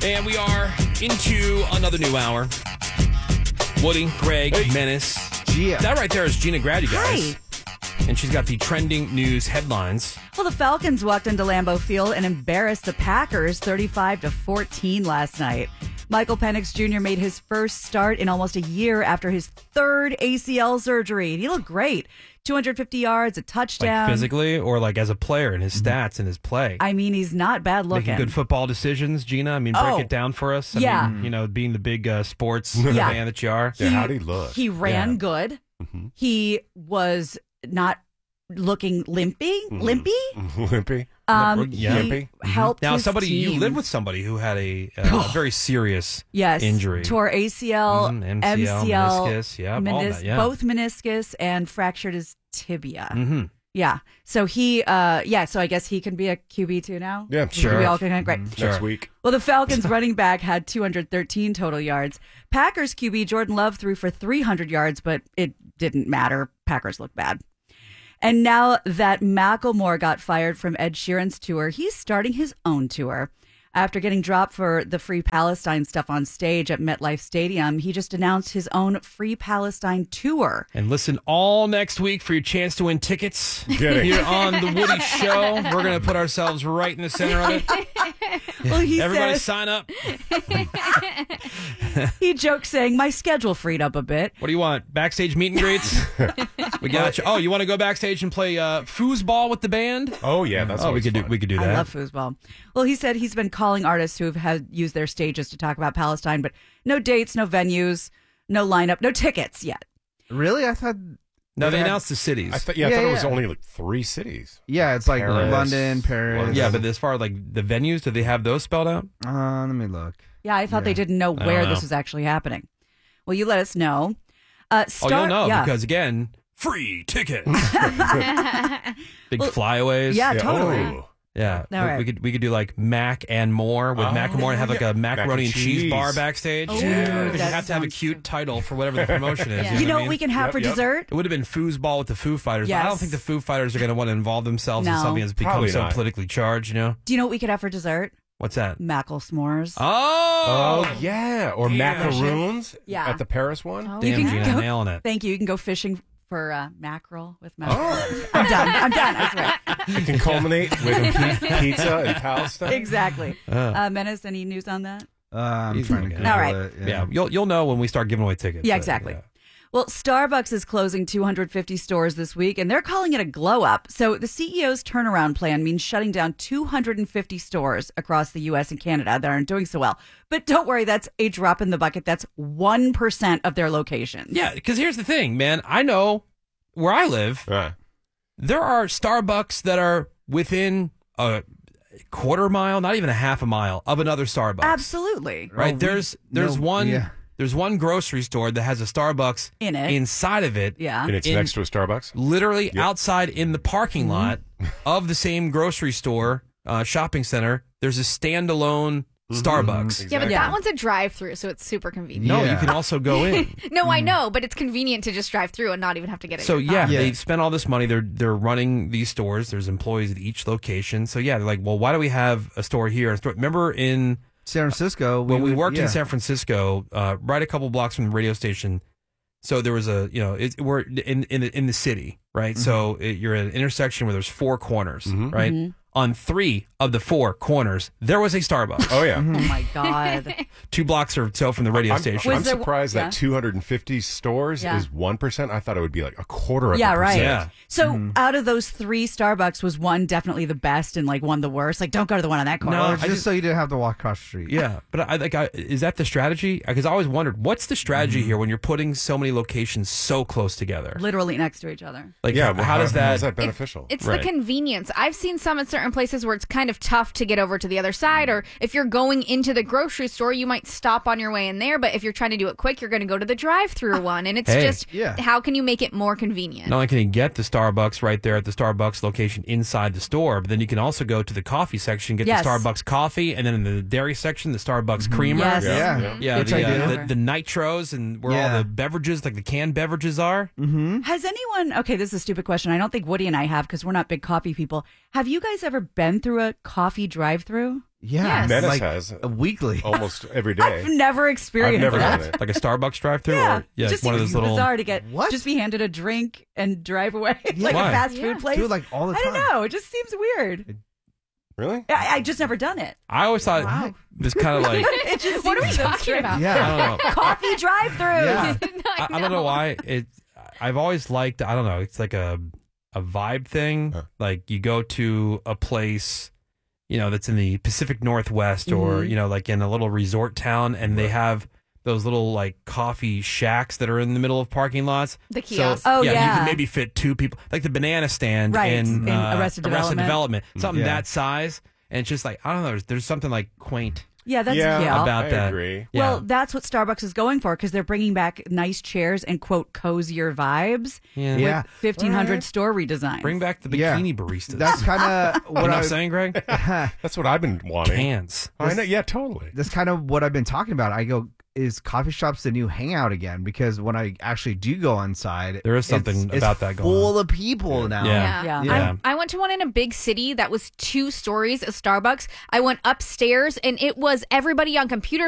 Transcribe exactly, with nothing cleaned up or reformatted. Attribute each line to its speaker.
Speaker 1: And we are into another new hour. Woody, Greg, hey. Menace.
Speaker 2: Gia.
Speaker 1: That right there is Gina Grady, guys.
Speaker 3: Hi.
Speaker 1: And she's got the trending news headlines.
Speaker 3: Well, the Falcons walked into Lambeau Field and embarrassed the Packers thirty-five to fourteen last night. Michael Penix Junior made his first start in almost a year after his third A C L surgery. He looked great. two hundred fifty yards, a touchdown.
Speaker 1: Like physically or like as a player in his stats and his play?
Speaker 3: I mean, he's not bad looking.
Speaker 1: Making good football decisions, Gina. I mean, break
Speaker 3: oh,
Speaker 1: it down for us. I
Speaker 3: yeah.
Speaker 1: mean, you know, being the big uh, sports
Speaker 3: yeah.
Speaker 1: fan that you are.
Speaker 4: Yeah, how'd he look?
Speaker 3: He ran
Speaker 1: yeah.
Speaker 3: good.
Speaker 4: Mm-hmm.
Speaker 3: He was not looking limpy.
Speaker 4: Mm-hmm.
Speaker 3: Limpy?
Speaker 4: Limpy?
Speaker 3: Um,
Speaker 1: yeah.
Speaker 3: He
Speaker 4: Limpy?
Speaker 3: helped
Speaker 1: Now,
Speaker 3: his
Speaker 1: somebody,
Speaker 3: team.
Speaker 1: you lived with somebody who had a, uh, a very serious
Speaker 3: yes,
Speaker 1: injury.
Speaker 3: Tore A C L,
Speaker 1: Mm,
Speaker 3: M
Speaker 1: M C L,
Speaker 3: C L,
Speaker 1: meniscus, yeah, all
Speaker 3: menis-
Speaker 1: that, yeah.
Speaker 3: both meniscus, and fractured his tibia.
Speaker 1: Mm-hmm.
Speaker 3: Yeah. So he, uh, yeah, so I guess he can be a Q B too now?
Speaker 4: Yeah,
Speaker 3: We-
Speaker 4: sure.
Speaker 3: We all can, great.
Speaker 4: Mm-hmm.
Speaker 1: Sure.
Speaker 4: Next week.
Speaker 3: Well, the Falcons running back had two hundred thirteen total yards. Packers Q B Jordan Love threw for three hundred yards, but it didn't matter. Packers looked bad. And now that Macklemore got fired from Ed Sheeran's tour, he's starting his own tour. After getting dropped for the Free Palestine stuff on stage at MetLife Stadium, he just announced his own Free Palestine tour.
Speaker 1: And listen all next week for your chance to win tickets
Speaker 4: Get it.
Speaker 1: here on The Woody Show. We're going to put ourselves right in the center of it.
Speaker 3: Well, he
Speaker 1: Everybody
Speaker 3: says,
Speaker 1: sign up.
Speaker 3: he joked saying, my schedule freed up a bit.
Speaker 1: What do you want? Backstage meet and greets? We got you. Oh, you want to go backstage and play uh, foosball with the band?
Speaker 4: Oh, yeah, that's
Speaker 1: Oh, we
Speaker 4: always
Speaker 1: could do
Speaker 4: fun.
Speaker 1: we could do that.
Speaker 3: I love foosball. Well, he said he's been calling artists who have had, used their stages to talk about Palestine, but no dates, no venues, no lineup, no tickets yet.
Speaker 2: Really? I thought.
Speaker 1: No, they
Speaker 2: had-
Speaker 1: announced the cities.
Speaker 4: I thought, yeah, I
Speaker 2: Yeah,
Speaker 4: thought it was
Speaker 2: yeah.
Speaker 4: only like three cities.
Speaker 2: Yeah, it's like
Speaker 4: Paris,
Speaker 2: London, Paris.
Speaker 4: London.
Speaker 1: yeah, but as far as like the venues, do they have those spelled out?
Speaker 2: Uh, let me look.
Speaker 3: Yeah, I thought
Speaker 2: Yeah.
Speaker 3: they didn't know
Speaker 1: I
Speaker 3: where
Speaker 1: don't know.
Speaker 3: this was actually happening. Well, you let us know. Uh,
Speaker 1: Oh,
Speaker 3: Star-
Speaker 1: you'll know
Speaker 3: yeah.
Speaker 1: because again, free tickets. Big
Speaker 3: Well,
Speaker 1: flyaways.
Speaker 3: Yeah,
Speaker 4: Yeah,
Speaker 3: totally.
Speaker 4: oh.
Speaker 1: Yeah,
Speaker 3: All right.
Speaker 1: we could we could do like Mac and More with
Speaker 4: Oh,
Speaker 1: Macklemore and have like a macaroni and
Speaker 4: Mac and
Speaker 1: cheese
Speaker 4: cheese.
Speaker 1: bar backstage.
Speaker 3: Oh,
Speaker 1: Yeah, you
Speaker 3: that
Speaker 1: have to have a
Speaker 3: sounds
Speaker 1: cute
Speaker 3: so-
Speaker 1: title for whatever the promotion is.
Speaker 5: Yeah.
Speaker 3: You know
Speaker 1: what I
Speaker 3: what
Speaker 1: mean?
Speaker 3: we can have
Speaker 4: Yep,
Speaker 3: for
Speaker 4: yep.
Speaker 3: dessert?
Speaker 1: It would have been foosball with the Foo Fighters, but I don't
Speaker 3: Yes.
Speaker 1: think the Foo Fighters are going to want to involve themselves in
Speaker 3: No.
Speaker 1: something that's become
Speaker 4: Probably
Speaker 1: so
Speaker 4: not.
Speaker 1: politically charged. You know
Speaker 3: Do you know what we could have for dessert?
Speaker 1: what's that?
Speaker 3: Mackle s'mores.
Speaker 1: Oh,
Speaker 4: Oh, yeah. Or
Speaker 1: Damn.
Speaker 4: macaroons
Speaker 3: Yeah.
Speaker 4: at the Paris one.
Speaker 5: Oh,
Speaker 1: damn,
Speaker 3: You
Speaker 1: Gina,
Speaker 3: can go-
Speaker 1: nailing it.
Speaker 3: Thank you. You can go fishing for uh, mackerel with mackerel. I'm done. I'm done. I swear.
Speaker 4: It can culminate with a pi- pizza in Palestine.
Speaker 3: Exactly.
Speaker 1: Uh,
Speaker 3: Uh, Menace, any news on that?
Speaker 2: Uh, I'm
Speaker 1: He's
Speaker 2: trying to
Speaker 1: looking.
Speaker 2: Google
Speaker 3: All right.
Speaker 2: it.
Speaker 1: yeah, you'll you'll know when we start giving away tickets.
Speaker 3: Yeah,
Speaker 1: Uh,
Speaker 3: exactly.
Speaker 1: yeah.
Speaker 3: Well, Starbucks is closing two hundred fifty stores this week, and they're calling it a glow up. So the C E O's turnaround plan means shutting down two hundred fifty stores across the U S and Canada that aren't doing so well. But don't worry, that's a drop in the bucket. That's one percent of their locations.
Speaker 1: Yeah, because here's the thing, man. I know where I live,
Speaker 4: Right.
Speaker 1: there are Starbucks that are within a quarter mile, not even a half a mile of another Starbucks.
Speaker 3: Absolutely.
Speaker 1: Right?
Speaker 2: Oh, we-
Speaker 1: there's there's
Speaker 2: no,
Speaker 1: one
Speaker 2: yeah.
Speaker 1: there's one grocery store that has a Starbucks
Speaker 3: In it.
Speaker 1: inside of it.
Speaker 3: Yeah.
Speaker 4: And it's
Speaker 1: In-
Speaker 4: next to a Starbucks.
Speaker 1: Literally
Speaker 4: Yep.
Speaker 1: outside in the parking lot of the same grocery store, uh, shopping center, there's a standalone Starbucks.
Speaker 5: Yeah, but
Speaker 3: Yeah.
Speaker 5: that one's a drive-through, so it's super convenient.
Speaker 1: No,
Speaker 2: Yeah.
Speaker 1: you can also go in.
Speaker 5: No, I know, but it's convenient to just drive through and not even have to get it.
Speaker 1: So yeah,
Speaker 2: Yeah.
Speaker 1: they spent all this money. They're they're running these stores. There's employees at each location. So yeah, they're like, well, why do we have a store here? A store? Remember in
Speaker 2: San Francisco.
Speaker 1: when we,
Speaker 2: would-
Speaker 1: worked
Speaker 2: yeah.
Speaker 1: in San Francisco, uh, right a couple blocks from the radio station. So there was a you know it, we're in in the, in the city, right? So it, you're at an intersection where there's four corners, right? On three of the four corners, there was a Starbucks.
Speaker 4: Oh, yeah.
Speaker 3: Oh my God.
Speaker 1: Two blocks or so from the radio
Speaker 4: I'm,
Speaker 1: station.
Speaker 4: I'm
Speaker 3: Was there-
Speaker 4: surprised
Speaker 3: yeah.
Speaker 4: that two hundred fifty stores
Speaker 3: Yeah.
Speaker 4: is one percent. I thought it would be like a quarter of
Speaker 3: Yeah,
Speaker 4: a
Speaker 3: right.
Speaker 4: percent.
Speaker 1: Yeah.
Speaker 3: So out of those three, Starbucks was one definitely the best and like one the worst. Like, don't go to the one on that corner.
Speaker 1: No,
Speaker 2: Or
Speaker 1: I
Speaker 2: just,
Speaker 1: just-
Speaker 2: so you didn't have to walk across the street.
Speaker 1: Yeah, but I like. I, is that the strategy? Because I always wondered, what's the strategy here when you're putting so many locations so close together?
Speaker 3: Literally next to each other.
Speaker 1: Like,
Speaker 4: Yeah,
Speaker 1: how,
Speaker 4: well,
Speaker 1: how does that?
Speaker 4: How is that
Speaker 5: It-
Speaker 4: beneficial?
Speaker 5: It's
Speaker 1: Right.
Speaker 5: the convenience. I've seen some at certain places where it's kind of tough to get over to the other side, or if you're going into the grocery store, you might stop on your way in there, but if you're trying to do it quick, you're going to go to the drive-through one, and it's
Speaker 1: Hey.
Speaker 5: just,
Speaker 2: Yeah.
Speaker 5: how can you make it more convenient?
Speaker 1: Not only can you get the Starbucks right there at the Starbucks location inside the store, but then you can also go to the coffee section, get
Speaker 3: Yes.
Speaker 1: the Starbucks coffee, and then in the dairy section, the Starbucks creamer.
Speaker 3: Yes.
Speaker 2: Yeah.
Speaker 4: Yeah.
Speaker 1: Yeah,
Speaker 2: It's
Speaker 1: the, uh,
Speaker 2: ideal.
Speaker 1: the, the nitros and where
Speaker 2: Yeah.
Speaker 1: all the beverages, like the canned beverages, are.
Speaker 3: Has anyone, okay, this is a stupid question. I don't think Woody and I have because we're not big coffee people. Have you guys ever ever been through a coffee drive-through?
Speaker 2: Yeah,
Speaker 5: Yes.
Speaker 4: Menace
Speaker 2: like
Speaker 4: has
Speaker 2: a weekly.
Speaker 4: almost every
Speaker 3: I've
Speaker 4: day.
Speaker 3: never experienced
Speaker 4: I've never
Speaker 3: that.
Speaker 4: done it.
Speaker 1: Like a Starbucks drive-through,
Speaker 3: Yeah,
Speaker 1: or yeah,
Speaker 3: it just
Speaker 1: one of
Speaker 3: seems
Speaker 1: those little.
Speaker 3: bizarre to get
Speaker 2: What?
Speaker 3: just be handed a drink and drive away
Speaker 2: Yeah.
Speaker 3: like
Speaker 1: Why?
Speaker 3: a fast
Speaker 5: Yeah.
Speaker 3: food place.
Speaker 2: Do it like all the
Speaker 3: I don't
Speaker 2: time.
Speaker 3: know. It just seems weird.
Speaker 4: Really?
Speaker 3: I, I just never done it.
Speaker 1: I always thought
Speaker 3: Wow.
Speaker 1: this kind of like
Speaker 3: It just
Speaker 5: What are we
Speaker 3: seems so
Speaker 5: talking
Speaker 3: strange.
Speaker 5: about?
Speaker 1: I
Speaker 2: Yeah.
Speaker 1: don't know.
Speaker 3: Coffee drive-throughs.
Speaker 2: Yeah.
Speaker 1: I, I don't know why it. I've always liked. I don't know. It's like a a vibe thing.
Speaker 4: Huh.
Speaker 1: Like you go to a place, you know, that's in the Pacific Northwest, or
Speaker 3: Mhm.
Speaker 1: you know, like in a little resort town, and they have those little like coffee shacks that are in the middle of parking lots.
Speaker 5: The
Speaker 1: So,
Speaker 5: kiosk.
Speaker 3: Oh,
Speaker 1: yeah, you
Speaker 3: yeah.
Speaker 1: can maybe fit two people, like the banana stand
Speaker 3: Right,
Speaker 1: in,
Speaker 3: in
Speaker 1: uh,
Speaker 3: Arrested Development.
Speaker 1: Development, something
Speaker 2: Yeah.
Speaker 1: that size, and it's just like I don't know. There's, there's something like quaint
Speaker 3: Yeah, that's
Speaker 4: yeah,
Speaker 3: cute.
Speaker 1: about
Speaker 4: I
Speaker 1: that.
Speaker 4: agree.
Speaker 1: Yeah.
Speaker 3: Well, that's what Starbucks is going for because they're bringing back nice chairs and quote cozier vibes.
Speaker 1: yeah.
Speaker 2: Yeah.
Speaker 3: fifteen hundred store redesigns.
Speaker 1: Bring back the
Speaker 2: Yeah.
Speaker 1: bikini baristas.
Speaker 2: That's kind of
Speaker 1: you
Speaker 2: what
Speaker 1: know what
Speaker 2: I
Speaker 1: I'm saying, Greg?
Speaker 4: That's what I've been wanting.
Speaker 1: Cans.
Speaker 4: I know. Yeah, totally.
Speaker 2: That's kind of what I've been talking about. I go, is coffee shops the new hangout again? Because when I actually do go inside,
Speaker 1: There is something
Speaker 2: it's,
Speaker 1: about
Speaker 2: it's
Speaker 1: that going
Speaker 2: full of people now.
Speaker 1: Yeah.
Speaker 3: Yeah.
Speaker 1: Yeah.
Speaker 5: I, I went to one in a big city that was two stories, a Starbucks. I went upstairs and it was everybody on computers